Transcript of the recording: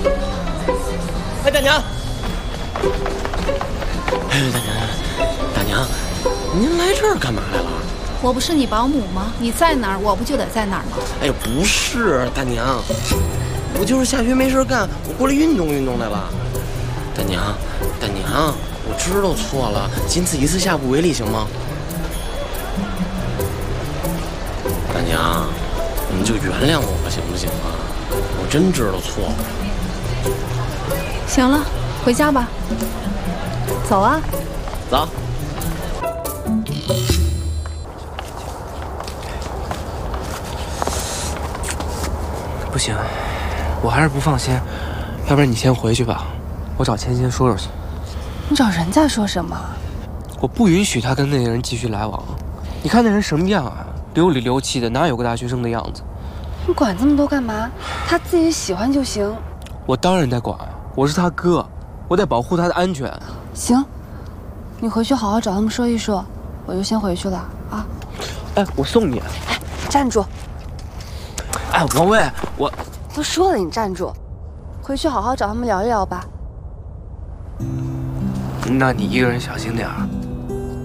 哎，大娘！哎，大娘，您来这儿干嘛来了？ 我不是你保姆吗？你在哪儿，我不就得在哪儿吗？ 哎呀，不是，大娘，我就是下学没事干，我过来运动运动来了。大娘，我知道错了，仅此一次，下不为例，行吗？大娘，你就原谅我吧，行不行啊？我真知道错了。 行了，回家吧。走啊。 走。 不行，我还是不放心，要不然你先回去吧，我找千欣说说去。 你找人家说什么？ 我不允许他跟那个人继续来往。你看那人什么样啊？流里流气的，哪有个大学生的样子？ 你管这么多干嘛？他自己喜欢就行。 我当然得管，我是他哥，我得保护他的安全。 行，你回去好好找他们说一说，我就先回去了啊。 哎，我送你。 哎，站住！ 哎，王卫，我都说了你站住，回去好好找他们聊一聊吧。 那你一个人小心点儿。